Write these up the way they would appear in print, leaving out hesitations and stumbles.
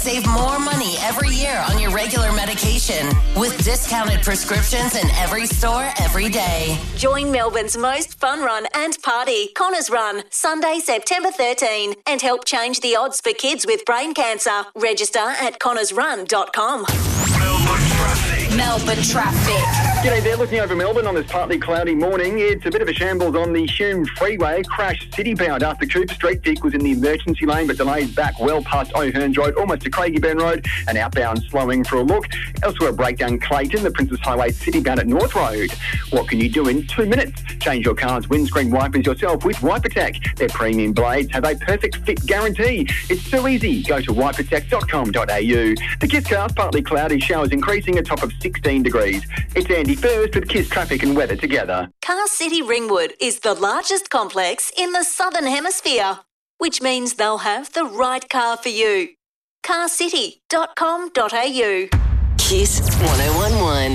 Save more money every year on your regular medication with discounted prescriptions in every store every day. Join Melbourne's most fun run and party, Connors Run, Sunday, September 13, and help change the odds for kids with brain cancer. Register at connorsrun.com. Melbourne traffic. G'day there, looking over Melbourne on this partly cloudy morning. It's a bit of a shambles on the Hume Freeway. Crash city-bound after Cooper Street. Dick was in the emergency lane but delayed back well past O'Hearns Road, almost to Craigieburn Road, and outbound slowing for a look. Elsewhere, breakdown Clayton, the Princess Highway city-bound at North Road. What can you do in 2 minutes? Change your car's windscreen wipers yourself with WiperTech. Their premium blades have a perfect fit guarantee. It's so easy. Go to wipertech.com.au. The Kiss Cast, partly cloudy, showers increasing, a top of 16 degrees. It's Andy First with Kiss traffic and weather together. Car City Ringwood is the largest complex in the Southern Hemisphere, which means they'll have the right car for you. carcity.com.au. Kiss 1011.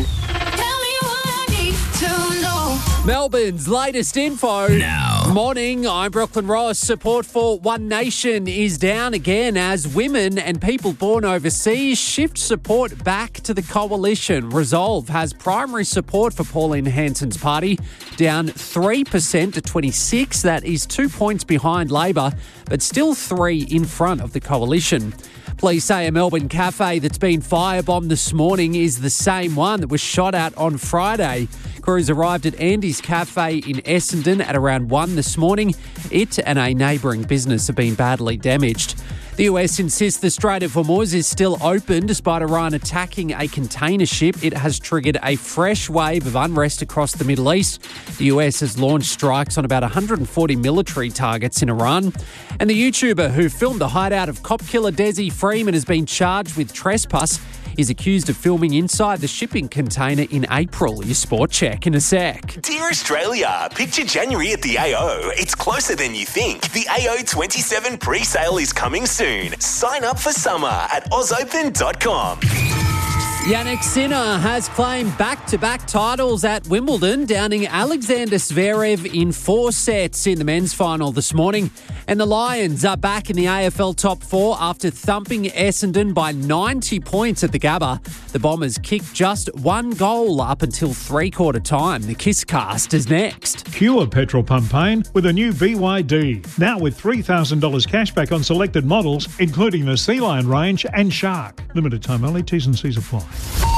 Melbourne's latest info. Now. Morning, I'm Brooklyn Ross. Support for One Nation is down again as women and people born overseas shift support back to the coalition. Resolve has primary support for Pauline Hanson's party, down 3% to 26. That is 2 points behind Labor, but still 3 in front of the coalition. Police say a Melbourne cafe that's been firebombed this morning is the same one that was shot at on Friday. Crews arrived at Andy's Cafe in Essendon at around 1 this morning. It and a neighbouring business have been badly damaged. The US insists the Strait of Hormuz is still open despite Iran attacking a container ship. It has triggered a fresh wave of unrest across the Middle East. The US has launched strikes on about 140 military targets in Iran. And the YouTuber who filmed the hideout of cop killer Desi Freeman has been charged with trespass. He's accused of filming inside the shipping container in April. Your sport check in a sec. Dear Australia, picture January at the AO. It's closer tthan you think. The AO 27 pre-sale is coming soon. Sign up for summer at ausopen.com. Jannik Sinner has claimed back-to-back titles at Wimbledon, downing Alexander Zverev in 4 sets in the men's final this morning. And the Lions are back in the AFL top 4 after thumping Essendon by 90 points at the Gabba. The Bombers kicked just 1 goal up until three-quarter time. The Kiss Cast is next. Cure petrol pump pain with a new BYD. Now with $3,000 cashback on selected models, including the Sea Lion range and Shark. Limited time only, T's and C's apply.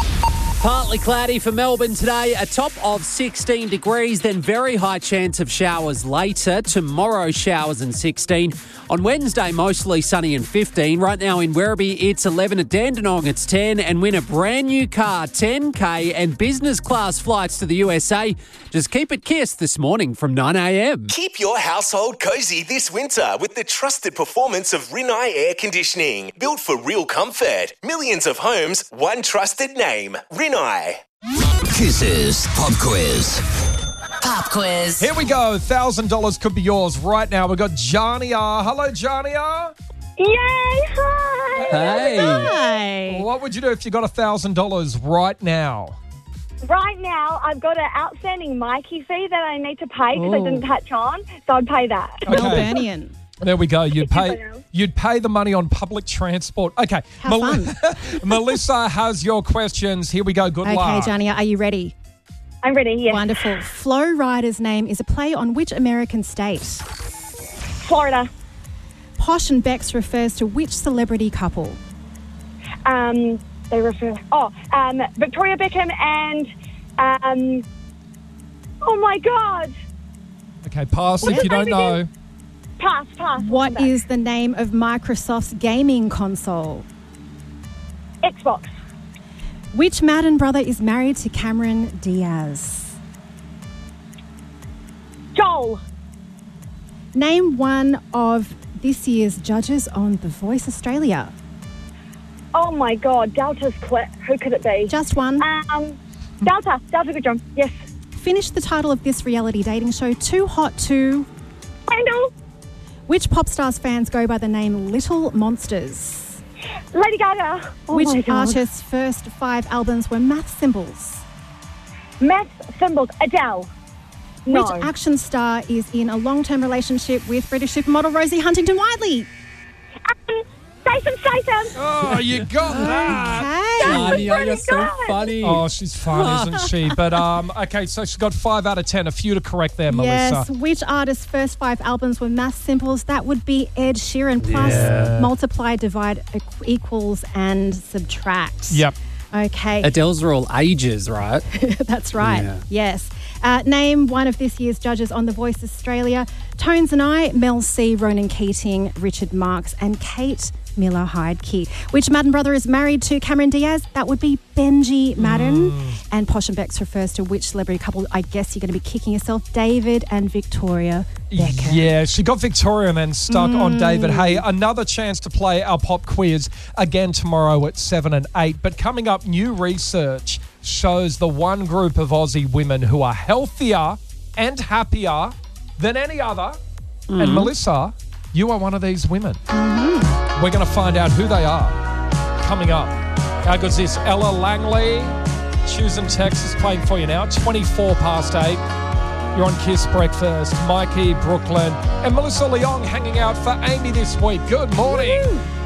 Partly cloudy for Melbourne today, a top of 16 degrees, then very high chance of showers later. Tomorrow, showers and 16. On Wednesday, mostly sunny and 15. Right now in Werribee, it's 11. At Dandenong, it's 10. And win a brand new car, 10K, and business class flights to the USA. Just keep it kissed this morning from 9 a.m. Keep your household cozy this winter with the trusted performance of Rinnai Air Conditioning. Built for real comfort. Millions of homes, one trusted name. Rinnai. Kiss's Pop Quiz. Pop quiz. Here we go. $1,000 could be yours right now. We've got Jania. Hello, Jania. Yay! Hi! Hey. Hi. What would you do if you got $1,000 right now? Right now, I've got an outstanding Mikey fee that I need to pay because I didn't catch on, so I'd pay that. Melburnian. There we go. You'd pay the money on public transport. Okay. How fun. Melissa has your questions. Here we go. Good luck. Okay, Jania, are you ready? I'm ready, yes. Wonderful. Flo Rida's name is a play on which American state? Florida. Posh and Becks refers to which celebrity couple? They refer... Victoria Beckham and... oh, my God. Okay, pass if you don't know. Pass. What is the name of Microsoft's gaming console? Xbox. Which Madden brother is married to Cameron Diaz? Joel. Name one of this year's judges on The Voice Australia. Oh, my God. Delta's quit. Who could it be? Just one. Delta Goodrum. Yes. Finish the title of this reality dating show, Too Hot to... Kendall. Which pop stars fans go by the name Little Monsters? Lady Gaga. Oh, Which my God. artist's first 5 albums were math symbols? Math symbols. Adele. No. Which action star is in a long-term relationship with British supermodel Rosie Huntington-Whiteley? Jason Statham. Oh, you got that. Tanya, you're so funny. Oh, she's fun, isn't she? But, okay, so she got 5 out of 10. A few to correct there, Melissa. Yes, which artist's first 5 albums were math symbols? That would be Ed Sheeran. Plus, multiply, divide, equals, and subtract. Yep. Okay. Adele's are all ages, right? That's right. Yeah. Yes. Name one of this year's judges on The Voice Australia. Tones and I, Mel C, Ronan Keating, Richard Marks, and Kate Miller-Heidke. Which Madden brother is married to Cameron Diaz? That would be Benji Madden. And Posh and Bex refers to which celebrity couple? I guess you're going to be kicking yourself. David and Victoria Beckham. Yeah, she got Victoria and then stuck on David. Hey, another chance to play our pop quiz again tomorrow at 7 and 8. But coming up, new research shows the one group of Aussie women who are healthier and happier than any other. And Melissa, you are one of these women. We're going to find out who they are coming up. How good's this? Ella Langley, Choosing Texas, playing for you now. 24 past 8. You're on Kiss Breakfast. Mikey, Brooklyn, and Melissa Leong hanging out for Amy this week. Good morning. Woo-hoo.